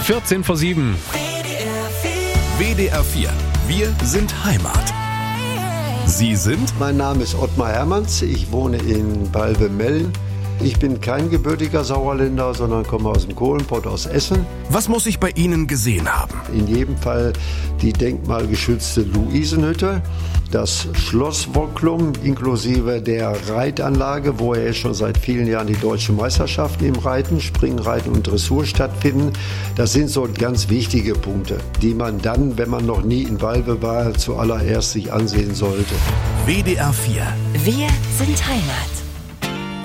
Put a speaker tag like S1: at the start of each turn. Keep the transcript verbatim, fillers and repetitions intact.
S1: vierzehn vor sieben.
S2: W D R vier. Wir sind Heimat. Sie sind?
S3: Mein Name ist Ottmar Hermanns. Ich wohne in Balve-Melln. Ich bin kein gebürtiger Sauerländer, sondern komme aus dem Kohlenpott aus Essen.
S2: Was muss ich bei Ihnen gesehen haben?
S3: In jedem Fall die denkmalgeschützte Luisenhütte, das Schloss Wocklum inklusive der Reitanlage, wo ja schon seit vielen Jahren die deutschen Meisterschaften im Reiten, Springreiten und Dressur stattfinden. Das sind so ganz wichtige Punkte, die man dann, wenn man noch nie in Balve war, zuallererst sich ansehen sollte.
S2: W D R vier.
S4: Wir sind Heimat.